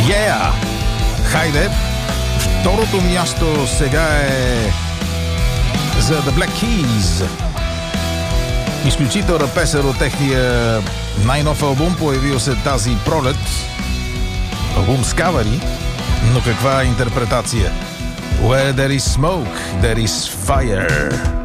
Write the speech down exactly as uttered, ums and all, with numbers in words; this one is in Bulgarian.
Yeah! Хайде! Второто място сега е за The Black Keys. Изключителна песен от техния най-нов албум, появил се тази пролет. Албум с кавари, но каква интерпретация? Where there is smoke, there is fire.